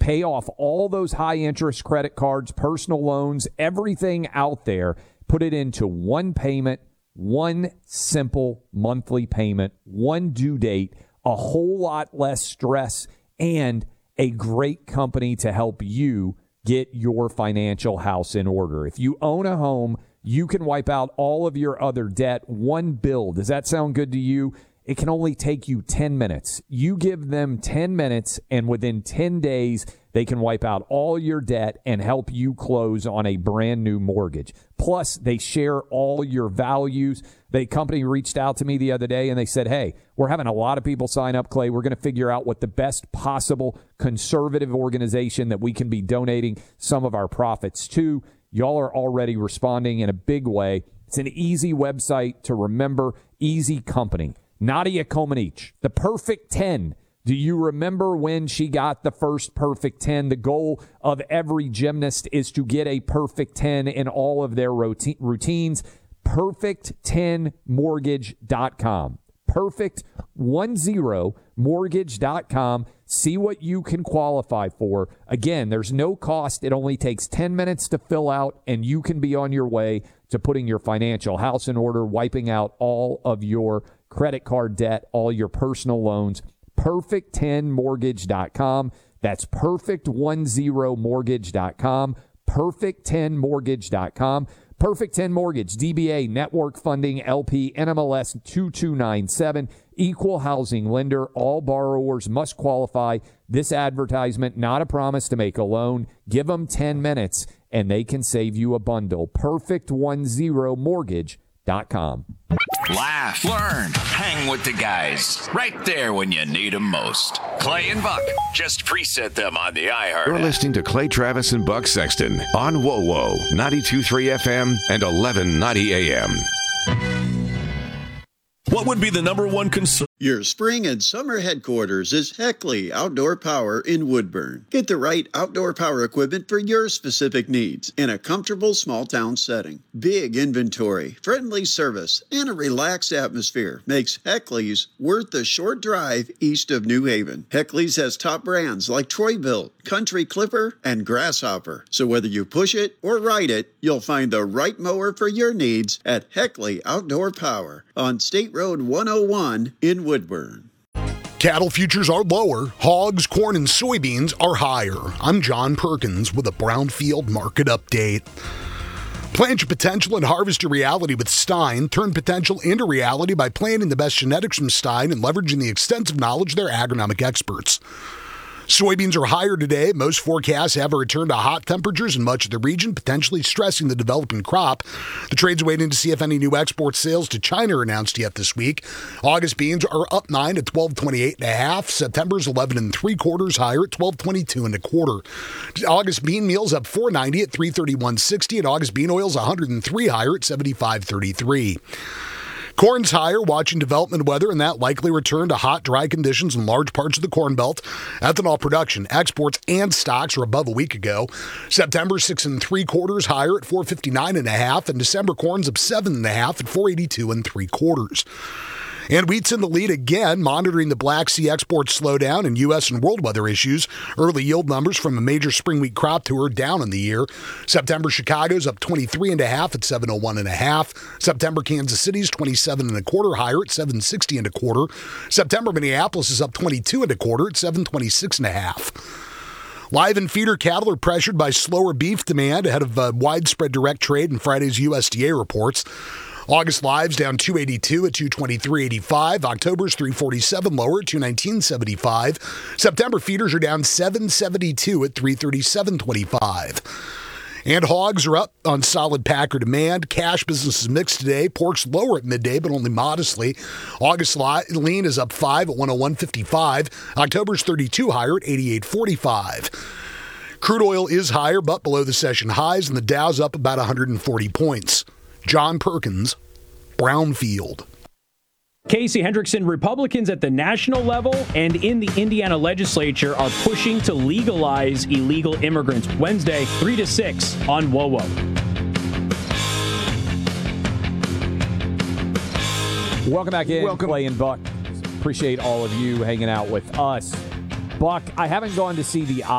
pay off all those high-interest credit cards, personal loans, everything out there. Put it into one payment, one simple monthly payment, one due date, a whole lot less stress, and a great company to help you get your financial house in order. If you own a home, you can wipe out all of your other debt. One bill. Does that sound good to you? It can only take you 10 minutes. You give them 10 minutes, and within 10 days, they can wipe out all your debt and help you close on a brand new mortgage. Plus, they share all your values. The company reached out to me the other day, and they said, hey, we're having a lot of people sign up, Clay. We're going to figure out what the best possible conservative organization that we can be donating some of our profits to. Y'all are already responding in a big way. It's an easy website to remember, easy company. Nadia Comaneci, the perfect 10. Do you remember when she got the first perfect 10? The goal of every gymnast is to get a perfect 10 in all of their routines. Perfect10mortgage.com. Perfect10mortgage.com. See what you can qualify for. Again, there's no cost. It only takes 10 minutes to fill out, and you can be on your way to putting your financial house in order, wiping out all of your credit card debt, all your personal loans. Perfect10mortgage.com. That's perfect10mortgage.com. Perfect10mortgage.com. Perfect 10 Mortgage, DBA, Network Funding, LP, NMLS 2297, Equal Housing Lender. All borrowers must qualify. This advertisement, not a promise to make a loan. Give them 10 minutes, and they can save you a bundle. Perfect10mortgage.com. Laugh, learn, hang with the guys. Right there when you need them most. Clay and Buck. Just preset them on the iHeart. You're listening to Clay Travis and Buck Sexton on WoWo 92.3 FM and 1190 AM. What would be the number one concern? Your spring and summer headquarters is Heckley Outdoor Power in Woodburn. Get the right outdoor power equipment for your specific needs in a comfortable small town setting. Big inventory, friendly service, and a relaxed atmosphere makes Heckley's worth the short drive east of New Haven. Heckley's has top brands like Troy-Bilt, Country Clipper, and Grasshopper. So whether you push it or ride it, you'll find the right mower for your needs at Heckley Outdoor Power on State Road 101 in Woodburn. Cattle futures are lower. Hogs, corn, and soybeans are higher. I'm John Perkins with a Brownfield market update. Plant your potential and harvest your reality with Stein. Turn potential into reality by planting the best genetics from Stein and leveraging the extensive knowledge of their agronomic experts. Soybeans are higher today. Most forecasts have a return to hot temperatures in much of the region, potentially stressing the developing crop. The trade's waiting to see if any new export sales to China are announced yet this week. August beans are up 9 at 12.28.5. September's 11 3/4 higher at 12.22 1/4. August bean meal's up 4.90 at 331.60, and August bean oil's 103 higher at 75.33. Corn's higher, watching development weather, and that likely return to hot, dry conditions in large parts of the Corn Belt. Ethanol production, exports, and stocks are above a week ago. September 6 3/4 higher at 459.5, and December corn's up 7.5 at 482 3/4. And wheat's in the lead again, monitoring the Black Sea export slowdown and U.S. and world weather issues. Early yield numbers from a major spring wheat crop tour down in the year. September Chicago's up 23.5 at 701.5. September Kansas City's 27.25 higher at 760 1/4. September Minneapolis is up 22 1/4 at 726.5. Live and feeder cattle are pressured by slower beef demand ahead of widespread direct trade in Friday's USDA reports. August lives down 282 at 223.85. October's 347 lower at 219.75. September feeders are down 772 at 337.25. And hogs are up on solid packer demand. Cash business is mixed today. Pork's lower at midday, but only modestly. August lean is up 5 at 101.55. October's 32 higher at 88.45. Crude oil is higher, but below the session highs, and the Dow's up about 140 points. John Perkins, Brownfield. Casey Hendrickson, Republicans at the national level and in the Indiana legislature are pushing to legalize illegal immigrants. Wednesday, 3 to 6 on WoWo. Welcome back in, Clay and Buck. Appreciate all of you hanging out with us. Buck, I haven't gone to see the